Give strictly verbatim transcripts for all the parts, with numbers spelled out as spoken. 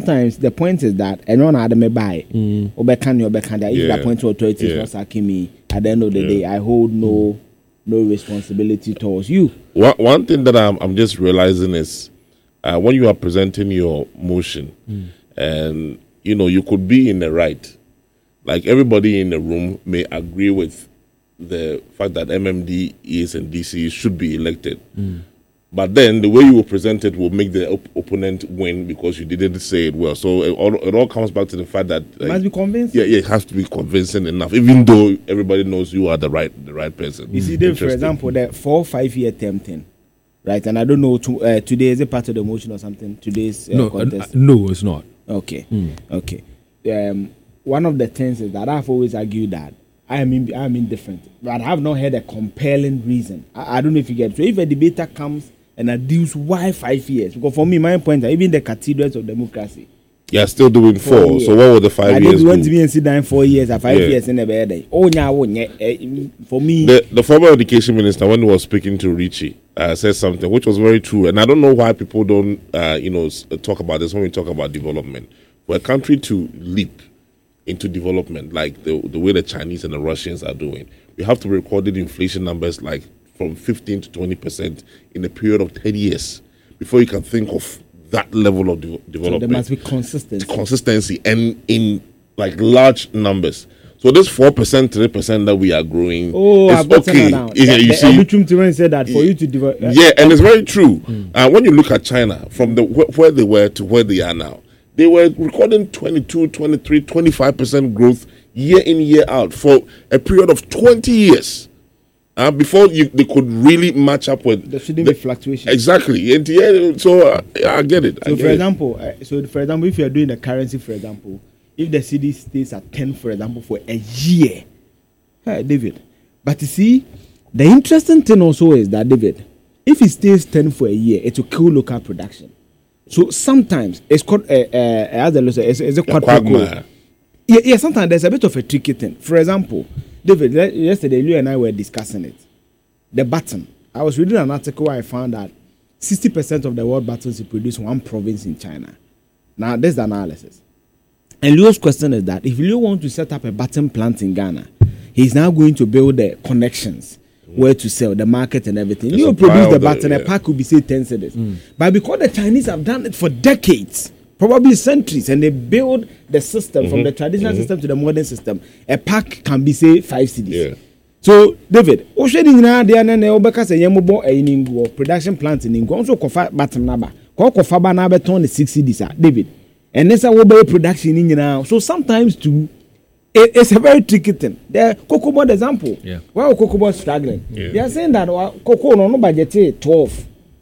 sometimes the point is that and one had me buy. Mm. Obekan you obekan that if Yeah. the point to authorities Yeah. not sacking me at the end of the Yeah. day, I hold no no responsibility towards you. One, one thing that I'm, I'm just realizing is uh, when you are presenting your motion, Mm. and you know, you could be in the right. Like everybody in the room may agree with the fact that M M D Es and D Cs should be elected. Mm. But then the way you will present it will make the op- opponent win because you didn't say it well. So it all, it all comes back to the fact that It must be convincing. yeah, yeah, it has to be convincing enough, even though everybody knows you are the right the right person. You see, Dave, for Interesting. example, the four five year term thing, right? And I don't know to, uh, today is it part of the motion or something? Today's uh, No, uh, contest. no, it's not. Okay, Mm. okay. Um, one of the things is that I've always argued that I am in, I am indifferent, but I have not heard a compelling reason. I, I don't know if you get. So if a debater comes and adduce why five years, because for me, my point is even the cathedrals of democracy. Yeah, still doing Four four. years. So what were the five I years? don't want do? to be and sit down four years or five Yeah. years in the bed. Oh, yeah, oh, yeah. Eh, for me, The, the former education minister, when he was speaking to Richie, uh, said something which was very true, and I don't know why people don't, uh, you know, s- talk about this when we talk about development. For a country to leap into development like the the way the Chinese and the Russians are doing, we have to record inflation numbers like from fifteen to twenty percent in a period of ten years before you can think of that level of de- so development. there must be consistency. Consistency and in like large numbers. So this four percent, three percent that we are growing, Oh, is I've gotten okay. that down. Yeah, The- you the see, Arbitrum Terrain said that for you to develop. yeah, and it's very true. Uh, when you look at China, from the wh- where they were to where they are now, they were recording twenty-two, twenty-three, twenty-five percent growth year in, year out for a period of twenty years. Uh, before you, they could really match up with There shouldn't the- be fluctuation. Exactly. And yeah, so uh, yeah, I get it. I So, get for it. example, uh, so for example, if you are doing the currency, for example, if the C D stays at ten, for example, for a year, hey, David. But you see, the interesting thing also is that David, if it stays ten for a year, it will kill local production. So sometimes it's called uh, uh, as a loser, it's, it's a Yeah, quadruple. quagmire. Yeah, yeah. Sometimes there's a bit of a tricky thing. For example, David, le- yesterday you and I were discussing it. The button. I was reading an article where I found that sixty percent of the world buttons is produced in one province in China. Now, this is the analysis. And Leo's question is that if Leo wants to set up a button plant in Ghana, he's now going to build the connections where to sell, the market and everything. The Leo supply produce the of the- button, a yeah. pack could be say ten cedis. But because the Chinese have done it for decades, probably centuries, and they build the system from the traditional system to the modern system, a pack can be say five cedis. Yeah. So, David, Oshedi nyina de na na obeka se yemobo ayingu production plant in Ingo so kofa button number. Ko kofa ba na beton the six cedis ah, David. And nessa wo be production nyina. So sometimes too it, it's a very tricky thing. The cocoa board example. Yeah. Why cocoa board struggling? Yeah. They are saying that uh, cocoa no no budget eh, twelve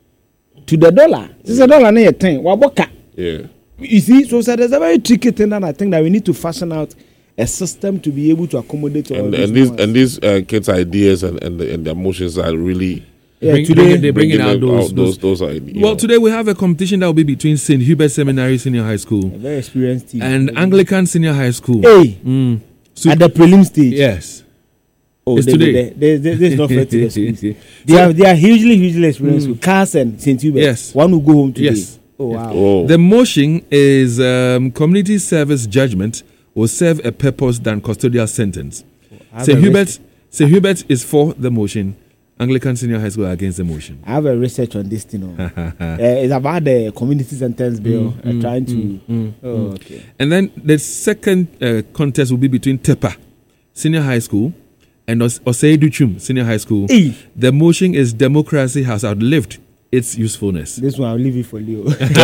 to the dollar. This is a dollar na ten. Wa boka. Yeah. You see, so, so there's a very tricky thing that I think that we need to fashion out a system to be able to accommodate all And, these and these nuances. and these uh, kids' ideas and and, the, and their emotions are really Yeah, Bring- today bring- they bringing out them those, those those. those ideas. Well, today we have a competition that will be between Saint Hubert Seminary Senior High School a very experienced team and Anglican Senior High School. Hey, Mm. So- at the prelim stage. yes. Oh, It's they, today. They, they, they, there's no fair to the schools. They are they are hugely hugely experienced. With Cars and Saint Hubert. Yes. One will go home today. Yes. Oh wow. oh. The motion is um, community service judgment will serve a purpose than custodial sentence. I have Saint a Hubert, res- Saint Hubert is for the motion. Anglican Senior High School are against the motion. I have a research on this thing. Oh. uh, it's about the community sentence bill. uh, trying to. oh, okay. And then the second uh, contest will be between Tepa Senior High School and Os- Osei Duchum Senior High School. Hey, The motion is democracy has outlived its usefulness. this one I'll leave it for Leo.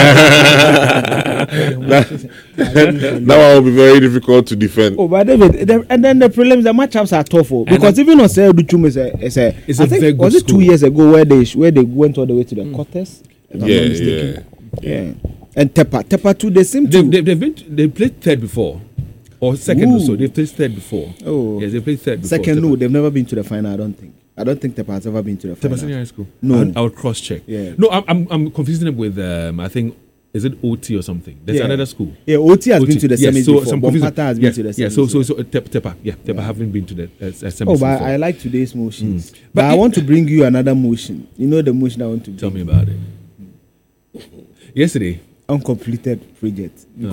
that one will be very difficult to defend. Oh, but David, the, and then the prelims, the matchups are tough. Oh, because even on Say Duchum is a, is a, It's I a think very good was it two school. years ago where they where they went all the way to the quarters? If I'm Yeah, not mistaken. yeah. Yeah. And Tepa, Tepa too, they seem They, to. they, they've been, they played third before, or second Ooh. or so. They played third before. Oh. Yes, they played third before. Second, Tepa. no, they've never been to the final. I don't think. I don't think Tepa has ever been to the Tepa final. Senior High School. No. I would, I would cross check. Yeah. No, I'm, I'm I'm confusing them with um, I think is it O T or something? There's Yeah. another school. Yeah, O T has O T. been to the Yes, semis so before. some confusing- Bompata has yeah, been to the semis. yeah. So so yeah. so uh, Tep- Tepa, yeah, Tepa haven't been to the uh, uh, semis Oh, but before. I like today's motions. Mm. But, But I it- want to bring you another motion. You know the motion I want to bring. Tell me about it. Yesterday, Uncompleted project.